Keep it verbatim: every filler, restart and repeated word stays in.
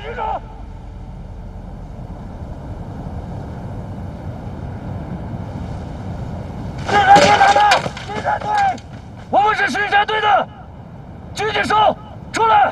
举手！是哪队来的？巡山队，我们是巡山队的，举起手，出来！